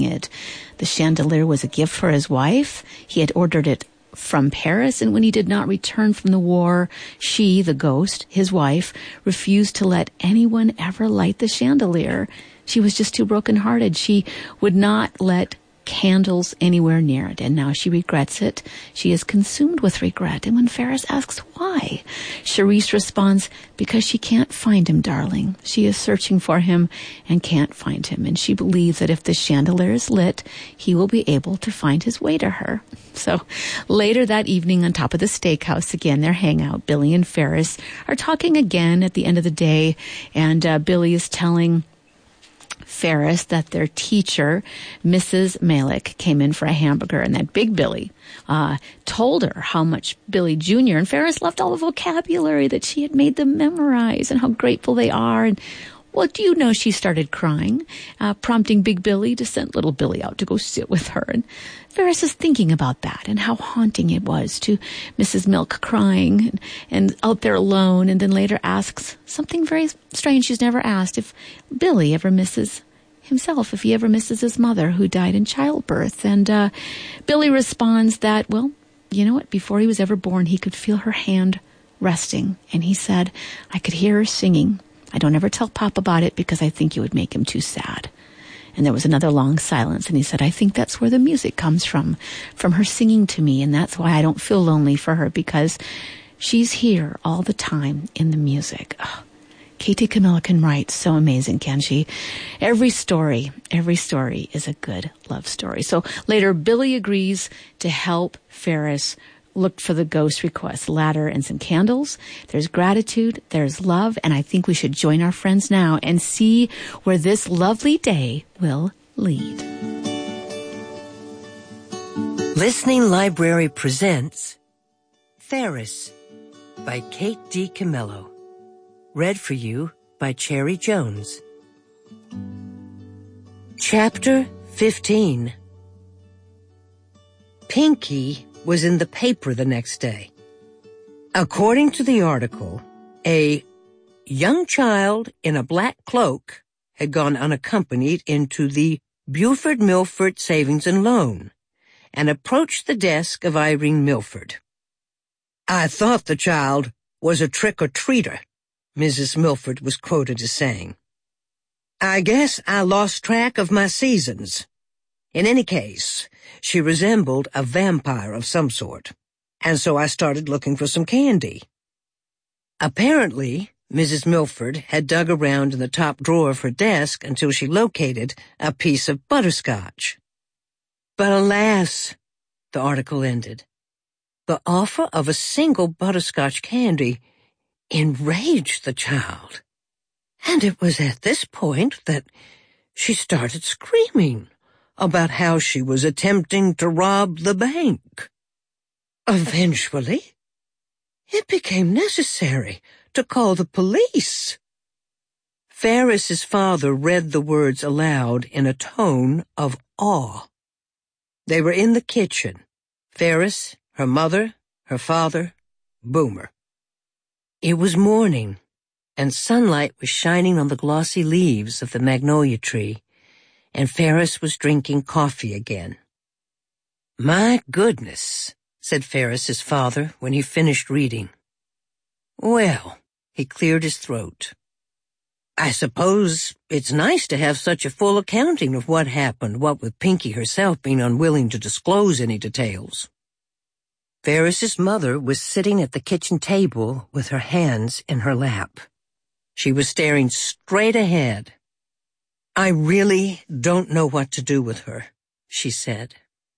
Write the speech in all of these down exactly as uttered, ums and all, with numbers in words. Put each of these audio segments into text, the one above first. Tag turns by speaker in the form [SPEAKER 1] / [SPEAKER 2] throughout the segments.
[SPEAKER 1] it. The chandelier was a gift for his wife. He had ordered it from Paris, and when he did not return from the war, she, the ghost, his wife, refused to let anyone ever light the chandelier. She was just too brokenhearted. She would not let candles anywhere near it, and now she regrets it. She is consumed with regret. And when Ferris asks why, Charisse responds, because she can't find him, darling. She is searching for him and can't find him, and she believes that if the chandelier is lit, he will be able to find his way to her. So later that evening, on top of the steakhouse, again, their hangout, Billy and Ferris are talking again at the end of the day, and uh, Billy is telling Ferris that their teacher, Missus Malik, came in for a hamburger, and that Big Billy uh, told her how much Billy Junior and Ferris loved all the vocabulary that she had made them memorize and how grateful they are. And well, do you know, she started crying, uh, prompting Big Billy to send little Billy out to go sit with her. And Ferris is thinking about that and how haunting it was to Missus Milk crying and, and out there alone, and then later asks something very strange she's never asked, if Billy ever misses himself, if he ever misses his mother who died in childbirth. And uh, Billy responds that, well, you know what, before he was ever born, he could feel her hand resting. And he said, I could hear her singing. I don't ever tell Pop about it because I think it would make him too sad. And there was another long silence, and he said, I think that's where the music comes from, from her singing to me, and that's why I don't feel lonely for her, because she's here all the time in the music. Oh, K T Camilla can write so amazing, can she? Every story, every story is a good love story. So later, Billy agrees to help Ferris look for the ghost request ladder and some candles. There's gratitude, there's love, and I think we should join our friends now and see where this lovely day will lead.
[SPEAKER 2] Listening Library presents Ferris by Kate D. Camillo. Read for you by Cherry Jones. Chapter fifteen. Pinky was in the paper the next day. According to the article, a young child in a black cloak had gone unaccompanied into the Buford Milford Savings and Loan and approached the desk of Irene Milford. I thought the child was a trick-or-treater, Missus Milford was quoted as saying. I guess I lost track of my seasons. In any case, she resembled a vampire of some sort, and so I started looking for some candy. Apparently, Missus Milford had dug around in the top drawer of her desk until she located a piece of butterscotch. But alas, the article ended, the offer of a single butterscotch candy enraged the child, and it was at this point that she started screaming about how she was attempting to rob the bank. Eventually, it became necessary to call the police. Ferris's father read the words aloud in a tone of awe. They were in the kitchen. Ferris, her mother, her father, Boomer. It was morning, and sunlight was shining on the glossy leaves of the magnolia tree, and Ferris was drinking coffee again. My goodness, said Ferris's father when he finished reading. Well, he cleared his throat. I suppose it's nice to have such a full accounting of what happened, what with Pinky herself being unwilling to disclose any details. Ferris's mother was sitting at the kitchen table with her hands in her lap. She was staring straight ahead. I really don't know what to do with her, she said.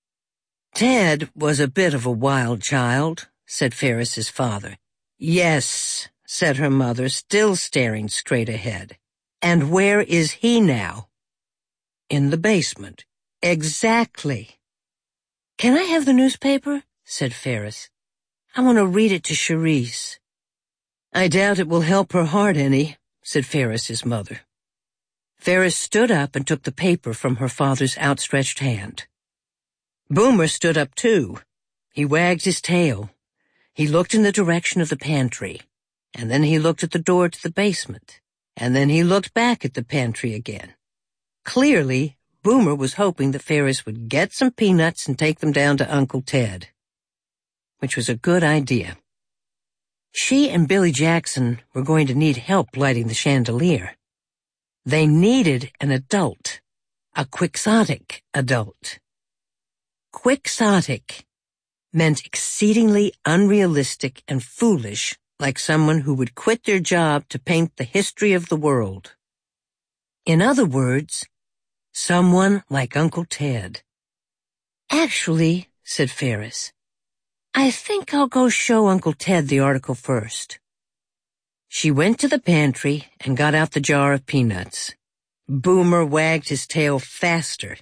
[SPEAKER 2] Ted was a bit of a wild child, said Ferris's father. Yes, said her mother, still staring straight ahead. And where is he now? In the basement. Exactly. Can I have the newspaper? Said Ferris. I want to read it to Charisse. I doubt it will help her heart any, said Ferris's mother. Ferris stood up and took the paper from her father's outstretched hand. Boomer stood up too. He wagged his tail. He looked in the direction of the pantry, and then he looked at the door to the basement, and then he looked back at the pantry again. Clearly, Boomer was hoping that Ferris would get some peanuts and take them down to Uncle Ted, which was a good idea. She and Billy Jackson were going to need help lighting the chandelier. They needed an adult, a quixotic adult. Quixotic meant exceedingly unrealistic and foolish, like someone who would quit their job to paint the history of the world. In other words, someone like Uncle Ted. Actually, said Ferris, I think I'll go show Uncle Ted the article first. She went to the pantry and got out the jar of peanuts. Boomer wagged his tail faster.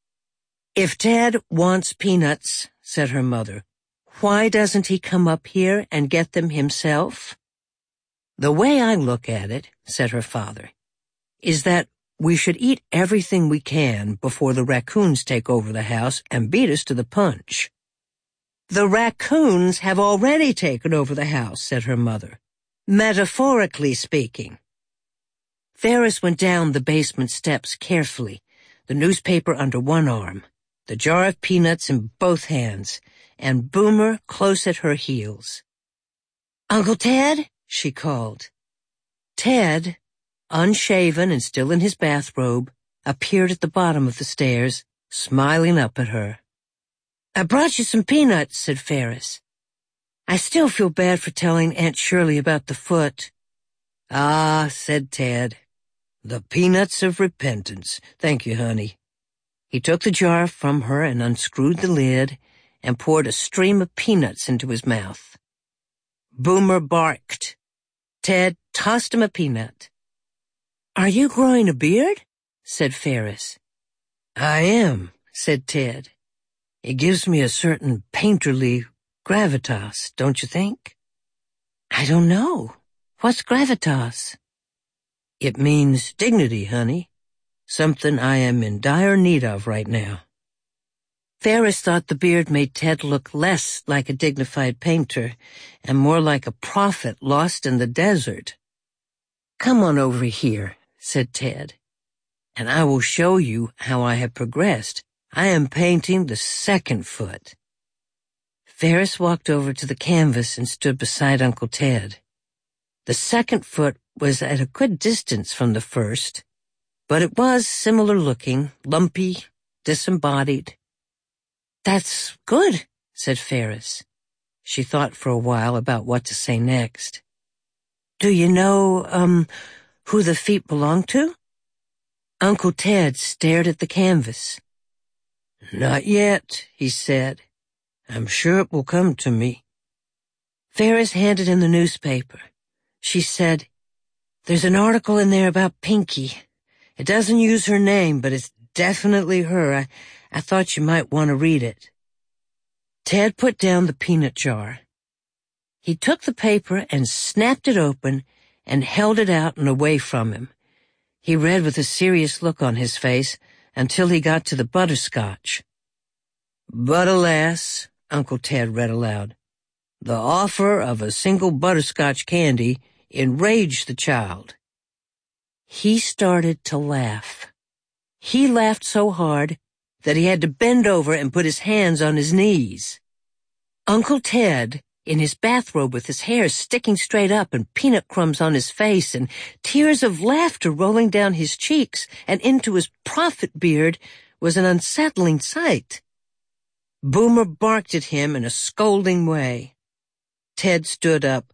[SPEAKER 2] If Ted wants peanuts, said her mother, why doesn't he come up here and get them himself? The way I look at it, said her father, is that we should eat everything we can before the raccoons take over the house and beat us to the punch. The raccoons have already taken over the house, said her mother, metaphorically speaking. Ferris went down the basement steps carefully, the newspaper under one arm, the jar of peanuts in both hands, and Boomer close at her heels. Uncle Ted, she called. Ted, unshaven and still in his bathrobe, appeared at the bottom of the stairs, smiling up at her. I brought you some peanuts, said Ferris. I still feel bad for telling Aunt Shirley about the foot. Ah, said Ted, the peanuts of repentance. Thank you, honey. He took the jar from her and unscrewed the lid and poured a stream of peanuts into his mouth. Boomer barked. Ted tossed him a peanut. Are you growing a beard? Said Ferris. I am, said Ted. It gives me a certain painterly gravitas, don't you think? I don't know. What's gravitas? It means dignity, honey. Something I am in dire need of right now. Ferris thought the beard made Ted look less like a dignified painter and more like a prophet lost in the desert. Come on over here, said Ted, and I will show you how I have progressed. I am painting the second foot. Ferris walked over to the canvas and stood beside Uncle Ted. The second foot was at a good distance from the first, but it was similar-looking, lumpy, disembodied. That's good, said Ferris. She thought for a while about what to say next. Do you know, um, who the feet belong to? Uncle Ted stared at the canvas. Not yet, he said. I'm sure it will come to me. Ferris handed him the newspaper. She said, There's an article in there about Pinky. It doesn't use her name, but it's definitely her. I, I thought you might want to read it. Ted put down the peanut jar. He took the paper and snapped it open and held it out and away from him. He read with a serious look on his face until he got to the butterscotch. But alas, Uncle Ted read aloud, the offer of a single butterscotch candy enraged the child. He started to laugh. He laughed so hard that he had to bend over and put his hands on his knees. Uncle Ted, in his bathrobe with his hair sticking straight up and peanut crumbs on his face and tears of laughter rolling down his cheeks and into his prophet beard, was an unsettling sight. Boomer barked at him in a scolding way. Ted stood up.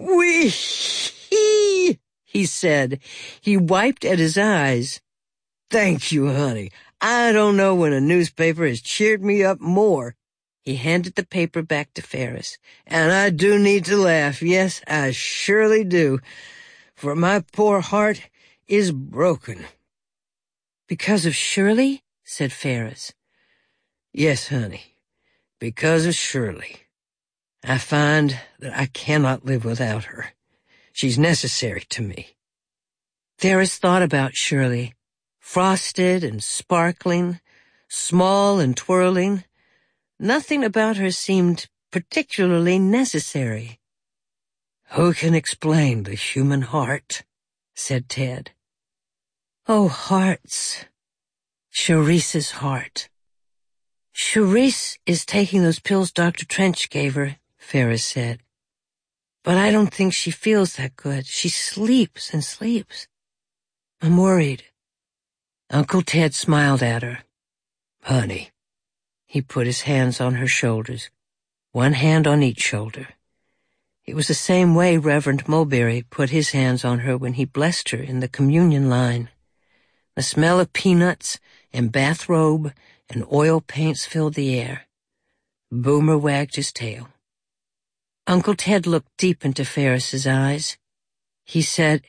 [SPEAKER 2] Wee-hee, he said. He wiped at his eyes. Thank you, honey. I don't know when a newspaper has cheered me up more. He handed the paper back to Ferris. And I do need to laugh. Yes, I surely do. For my poor heart is broken. Because of Shirley? Said Ferris. Yes, honey. Because of Shirley. I find that I cannot live without her. She's necessary to me. Ferris thought about Shirley. Frosted and sparkling, small and twirling. Nothing about her seemed particularly necessary. Who can explain the human heart? Said Ted. Oh, hearts. Cherise's heart. Cherise is taking those pills Doctor Trench gave her, Ferris said. But I don't think she feels that good. She sleeps and sleeps. I'm worried. Uncle Ted smiled at her. Honey. He put his hands on her shoulders, one hand on each shoulder. It was the same way Reverend Mulberry put his hands on her when he blessed her in the communion line. The smell of peanuts and bathrobe and oil paints filled the air. Boomer wagged his tail. Uncle Ted looked deep into Ferris's eyes. He said,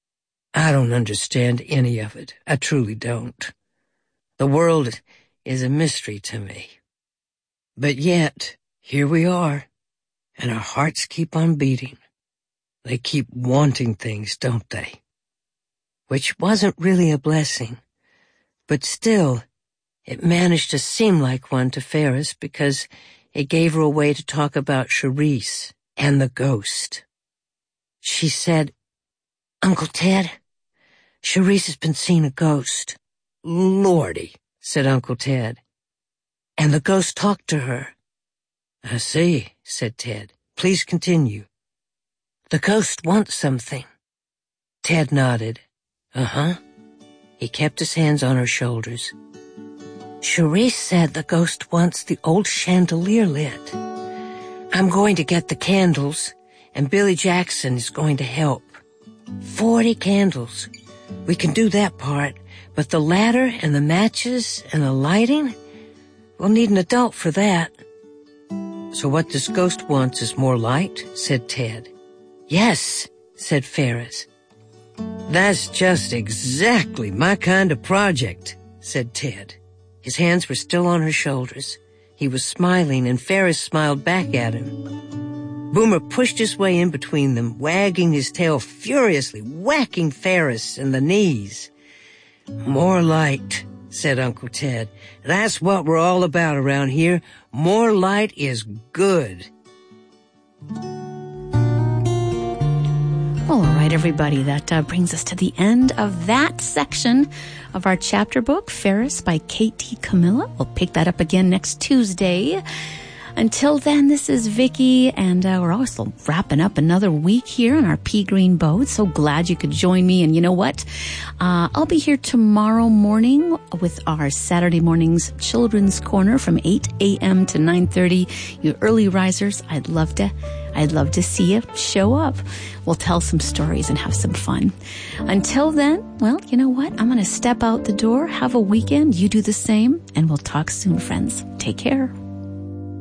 [SPEAKER 2] I don't understand any of it. I truly don't. The world is a mystery to me. But yet, here we are, and our hearts keep on beating. They keep wanting things, don't they? Which wasn't really a blessing, but still, it managed to seem like one to Ferris because it gave her a way to talk about Cherise and the ghost. She said, Uncle Ted, Cherise has been seeing a ghost. Lordy, said Uncle Ted. And the ghost talked to her. I see, said Ted. Please continue. The ghost wants something. Ted nodded. Uh-huh. He kept his hands on her shoulders. Cherise said the ghost wants the old chandelier lit. I'm going to get the candles, and Billy Jackson is going to help. Forty candles. We can do that part, but the ladder and the matches and the lighting, we'll need an adult for that. So what this ghost wants is more light, said Ted. Yes, said Ferris. That's just exactly my kind of project, said Ted. His hands were still on her shoulders. He was smiling, and Ferris smiled back at him. Boomer pushed his way in between them, wagging his tail furiously, whacking Ferris in the knees. More light, said Uncle Ted. That's what we're all about around here. More light is good.
[SPEAKER 1] All right, everybody, that uh, brings us to the end of that section of our chapter book, Ferris by Kate T. Camilla. We'll pick that up again next Tuesday. Until then, this is Vicky, and uh, we're also wrapping up another week here on our pea green boat. So glad you could join me. And you know what? Uh, I'll be here tomorrow morning with our Saturday morning's Children's Corner from eight a.m. to nine thirty. You early risers, I'd love to, I'd love to see you show up. We'll tell some stories and have some fun. Until then, well, you know what? I'm going to step out the door, have a weekend. You do the same, and we'll talk soon, friends. Take care.